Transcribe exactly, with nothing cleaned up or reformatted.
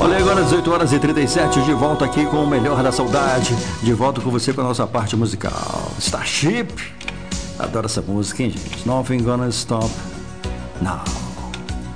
Olha agora, dezoito horas e trinta e sete, de volta aqui com o melhor da saudade. De volta com você com a nossa parte musical. Starship. Adoro essa música, hein, gente? Nothing Gonna Stop Now.